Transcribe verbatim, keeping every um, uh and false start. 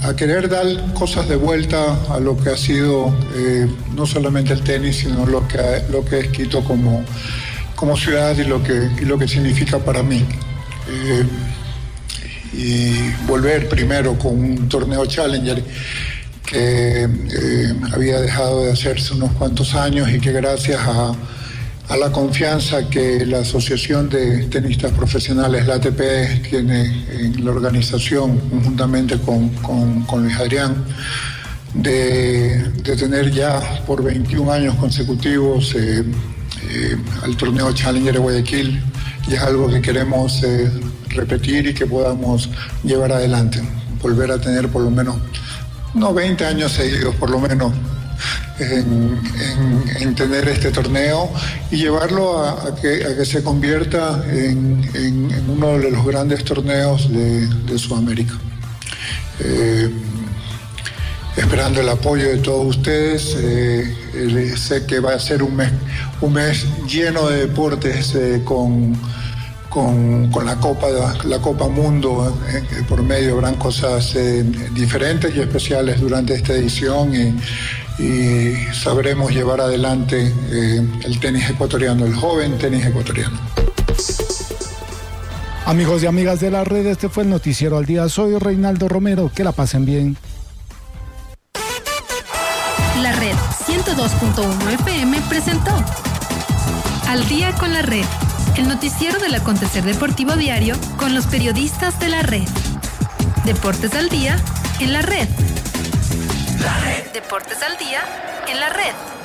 a querer dar cosas de vuelta a lo que ha sido eh, no solamente el tenis, sino lo que, lo que es Quito como, como ciudad y lo que, y lo que significa para mí. Eh, y volver primero con un torneo Challenger que eh, había dejado de hacerse unos cuantos años y que gracias a, a la confianza que la Asociación de Tenistas Profesionales, la A T P, tiene en la organización conjuntamente con, con, con Luis Adrián, de, de tener ya por veintiún años consecutivos eh, eh, al torneo Challenger de Guayaquil, y es algo que queremos eh, repetir y que podamos llevar adelante, volver a tener por lo menos, no veinte años seguidos, por lo menos, en, en, en tener este torneo y llevarlo a, a, que, a que se convierta en, en, en uno de los grandes torneos de, de Sudamérica. Eh, esperando el apoyo de todos ustedes, eh, eh, sé que va a ser un mes, un mes lleno de deportes eh, con Con, con la Copa la Copa Mundo, eh, por medio habrán cosas eh, diferentes y especiales durante esta edición y, y sabremos llevar adelante eh, el tenis ecuatoriano, el joven tenis ecuatoriano. Amigos y amigas de la red, este fue el Noticiero al Día. Soy Reinaldo Romero, que la pasen bien. La Red ciento dos punto uno F M presentó Al Día con la Red, el noticiero del acontecer deportivo diario con los periodistas de la red. Deportes al día en la red. La red. Deportes al día en la red.